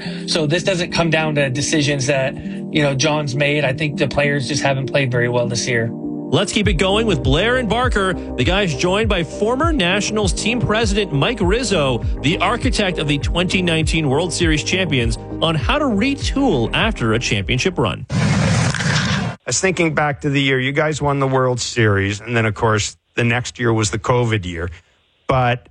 So this doesn't come down to decisions that, John's made. I think the players just haven't played very well this year. Let's keep it going with Blair and Barker. The guys joined by former Nationals team president Mike Rizzo, the architect of the 2019 World Series champions, on how to retool after a championship run. I was thinking back to the year you guys won the World Series, and then, of course, the next year was the COVID year. But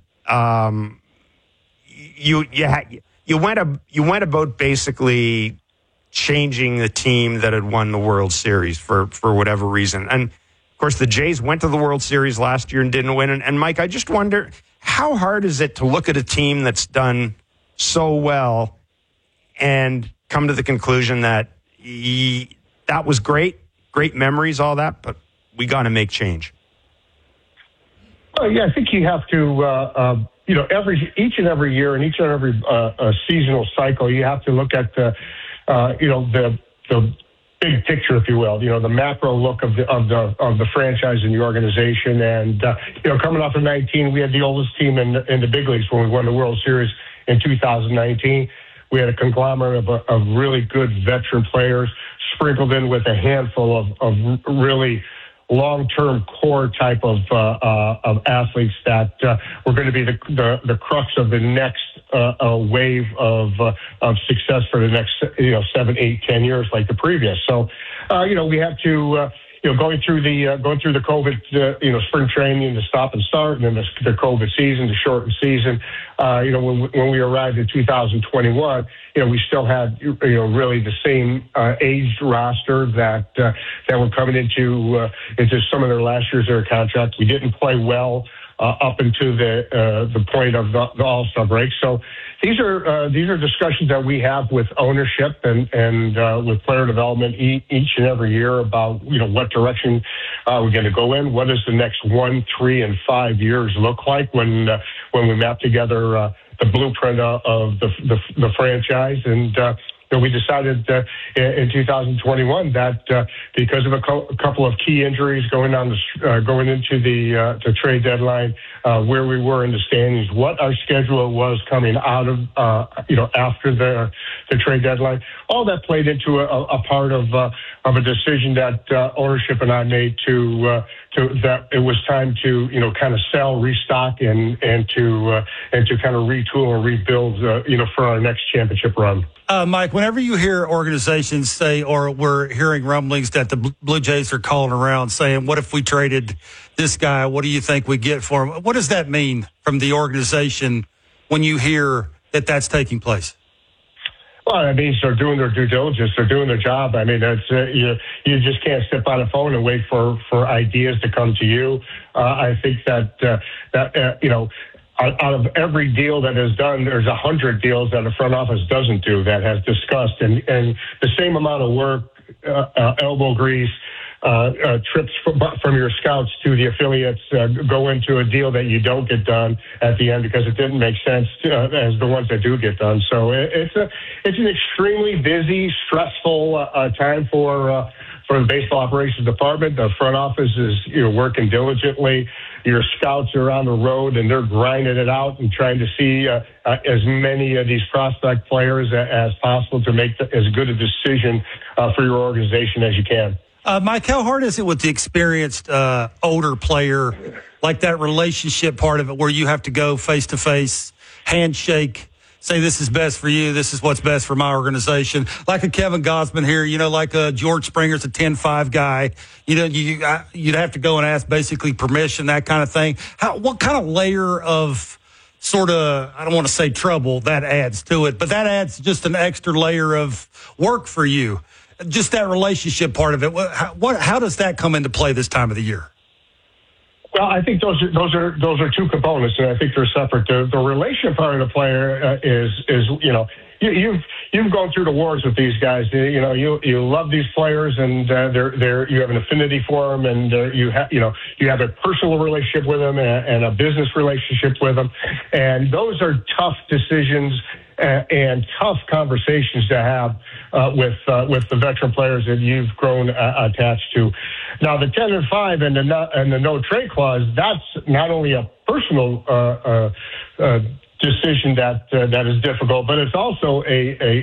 you went about basically changing the team that had won the World Series for whatever reason. And, of course, the Jays went to the World Series last year and didn't win. And Mike, I just wonder, how hard is it to look at a team that's done so well and come to the conclusion that that was great memories, all that, but we got to make change? Well, yeah, I think you have to, each and every year and each and every seasonal cycle, you have to look at the big picture, if you will, the macro look of the franchise and the organization. And, coming off of 19, we had the oldest team in the big leagues when we won the World Series in 2019. We had a conglomerate of really good veteran players sprinkled in with a handful of really long-term core type of athletes that were going to be the crux of the next wave of success for the next 7, 8, 10 years like the previous. So we have to going through the COVID spring training, the stop and start, and then the COVID season, the shortened season. When we arrived in 2021, we still had really the same aged roster that were coming into some of their last years of their contract. We didn't play well up into the point of the All-Star break. So these are discussions that we have with ownership and with player development each and every year about what direction we're going to go in. What does the next 1, 3, and 5 years look like when we map together the blueprint of the franchise? And we decided in 2021 that because of a couple of key injuries going into the trade deadline, where we were in the standings, what our schedule was coming out of after the trade deadline, all that played into a part of a decision that ownership and I made to that it was time to kind of sell, restock, and to kind of retool and rebuild for our next championship run. Mike, whenever you hear organizations say, or we're hearing rumblings that the Blue Jays are calling around saying, what if we traded this guy? What do you think we get for him? What does that mean from the organization when you hear that that's taking place? Well, that means they're doing their due diligence. They're doing their job. I mean, that's you just can't sit by the phone and wait for ideas to come to you. I think that out of every deal that is done, there's 100 deals that the front office doesn't do that has discussed, and the same amount of work, elbow grease, trips from your scouts to the affiliates go into a deal that you don't get done at the end because it didn't make sense as the ones that do get done. So it's an extremely busy, stressful time for the baseball operations department. The front office is working diligently. Your scouts are on the road and they're grinding it out and trying to see as many of these prospect players as possible to make as good a decision for your organization as you can. Mike, how hard is it with the experienced older player, like that relationship part of it where you have to go face-to-face, handshake, say this is best for you, this is what's best for my organization? Like a Kevin Gausman here, like a George Springer's a 10-5 guy. You'd have to go and ask basically permission, that kind of thing. What kind of layer of sort of, I don't want to say trouble, that adds to it, but that adds just an extra layer of work for you. Just that relationship part of it. How does that come into play this time of the year? Well, I think those are two components, and I think they're separate. The relationship part of the player is you've gone through the wars with these guys. You love these players, and you have an affinity for them, and you have a personal relationship with them and a business relationship with them, and those are tough decisions and tough conversations to have with the veteran players that you've grown attached to. Now, the 10-5 and the no trade clause, that's not only a personal decision that is difficult, but it's also a